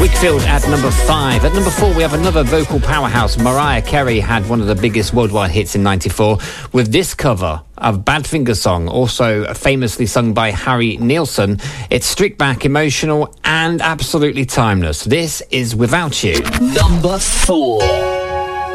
Wakefield at number 5. At number 4, we have another vocal powerhouse. Mariah Carey had one of the biggest worldwide hits in 94 with this cover of Badfinger Song, also famously sung by Harry Nilsson. It's stripped back, emotional and absolutely timeless. This is Without You. Number 4.